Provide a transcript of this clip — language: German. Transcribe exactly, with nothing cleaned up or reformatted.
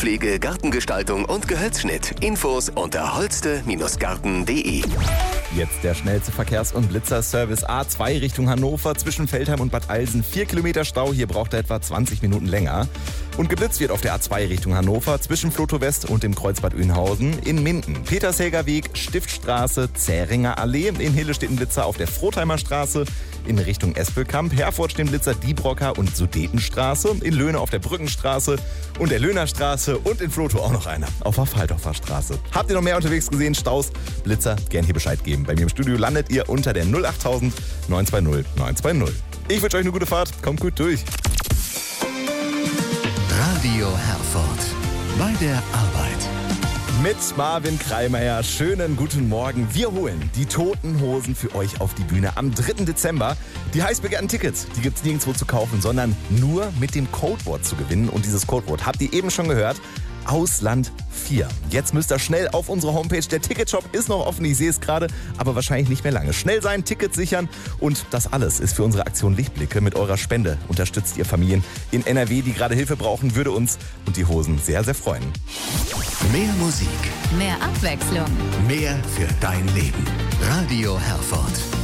Gartenpflege, Gartengestaltung und Gehölzschnitt. Infos unter holste Garten punkt de. Jetzt der schnellste Verkehrs- und Blitzerservice A zwei Richtung Hannover zwischen Veltheim und Bad Eilsen. Vier Kilometer Stau, hier braucht er etwa zwanzig Minuten länger. Und geblitzt wird auf der A zwei Richtung Hannover zwischen Floto West und dem Kreuzbad Oeynhausen in Minden. Petershelger Weg, Stiftstraße, Zähringer Allee. In Hille steht ein Blitzer auf der Frotheimer Straße in Richtung Espelkamp. Herford stehen Blitzer Diebrocker und Sudetenstraße. In Löhne auf der Brückenstraße und der Löhnerstraße und in Floto auch noch einer auf der Faldorfer Straße. Habt ihr noch mehr unterwegs gesehen? Staus, Blitzer, gern hier Bescheid geben. Bei mir im Studio landet ihr unter der null acht null null neun zwei null neun zwei null. Ich wünsche euch eine gute Fahrt. Kommt gut durch. Radio Herford. Bei der Arbeit. Mit Marvin Kreimeier. Schönen guten Morgen. Wir holen die Toten Hosen für euch auf die Bühne am dritten Dezember. Die heiß begehrten Tickets, die gibt's nirgendwo zu kaufen, sondern nur mit dem Codewort zu gewinnen. Und dieses Codewort habt ihr eben schon gehört. Ausland vier. Jetzt müsst ihr schnell auf unsere Homepage. Der Ticketshop ist noch offen, ich sehe es gerade, aber wahrscheinlich nicht mehr lange. Schnell sein, Tickets sichern und das alles ist für unsere Aktion Lichtblicke. Mit eurer Spende unterstützt ihr Familien in N R W, die gerade Hilfe brauchen, würde uns und die Hosen sehr, sehr freuen. Mehr Musik. Mehr Abwechslung. Mehr für dein Leben. Radio Herford.